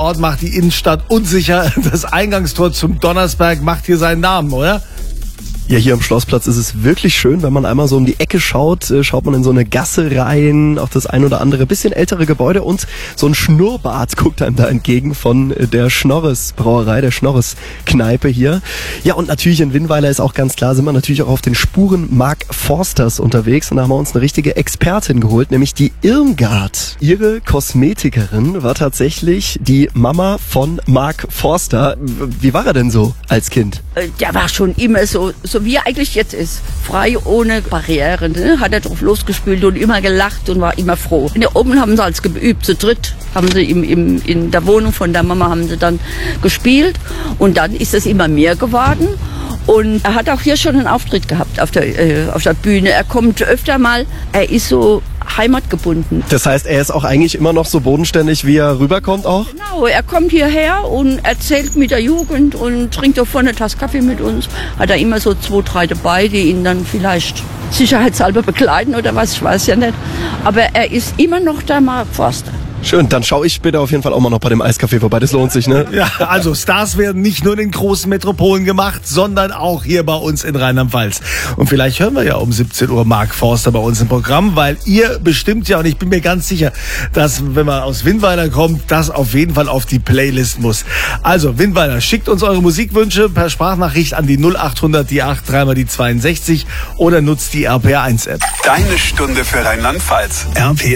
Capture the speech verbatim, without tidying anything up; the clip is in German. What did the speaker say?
Ort macht die Innenstadt unsicher. Das Eingangstor zum Donnersberg macht hier seinen Namen, oder? Ja, hier am Schlossplatz ist es wirklich schön, wenn man einmal so um die Ecke schaut, äh, schaut man in so eine Gasse rein, auch das ein oder andere bisschen ältere Gebäude und so ein Schnurrbart guckt einem da entgegen von äh, der Schnorres Brauerei, der Schnorres Kneipe hier. Ja, und natürlich in Winnweiler ist auch ganz klar, sind wir natürlich auch auf den Spuren Mark Forsters unterwegs und da haben wir uns eine richtige Expertin geholt, nämlich die Irmgard. Ihre Kosmetikerin war tatsächlich die Mama von Mark Forster. Wie war er denn so als Kind? Der war schon immer so, so wie er eigentlich jetzt ist. Frei, ohne Barrieren. Ne? Hat er drauf losgespielt und immer gelacht und war immer froh. Und da oben haben sie als geübt, zu dritt haben sie im, im, in der Wohnung von der Mama haben sie dann gespielt. Und dann ist es immer mehr geworden. Und er hat auch hier schon einen Auftritt gehabt auf der, äh, auf der Bühne. Er kommt öfter mal, er ist so heimatgebunden. Das heißt, er ist auch eigentlich immer noch so bodenständig, wie er rüberkommt auch? Genau, er kommt hierher und erzählt mit der Jugend und trinkt auch vorne eine Tasse Kaffee mit uns. Hat er immer so zwei, drei dabei, die ihn dann vielleicht sicherheitshalber begleiten oder was, ich weiß ja nicht. Aber er ist immer noch der Mark Forster. Schön, dann schaue ich später auf jeden Fall auch mal noch bei dem Eiscafé vorbei, das lohnt sich, ne? Ja, also Stars werden nicht nur in den großen Metropolen gemacht, sondern auch hier bei uns in Rheinland-Pfalz. Und vielleicht hören wir ja um siebzehn Uhr Mark Forster bei uns im Programm, weil ihr bestimmt ja, und ich bin mir ganz sicher, dass, wenn man aus Winnweiler kommt, das auf jeden Fall auf die Playlist muss. Also, Winnweiler, schickt uns eure Musikwünsche per Sprachnachricht an die null acht hundert, die acht, dreimal die zweiundsechzig oder nutzt die R P R eins App. Deine Stunde für Rheinland-Pfalz. R P R